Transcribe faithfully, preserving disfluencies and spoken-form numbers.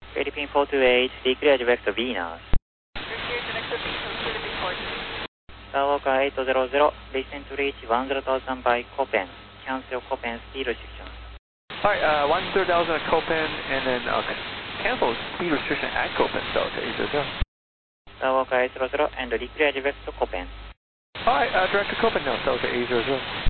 Philippine four two eight, declare direct to Venus. Skywalker eight hundred, listen to reach one hundred thousand by Copen. Cancel Copen speed restriction. Alright, uh, one hundred thousand at Copen, and then uh, cancel speed restriction at Copen, Delta eight hundred. Skywalker eight hundred, and declare direct to Copen. Alright, uh, direct to Copen now, Delta eight hundred.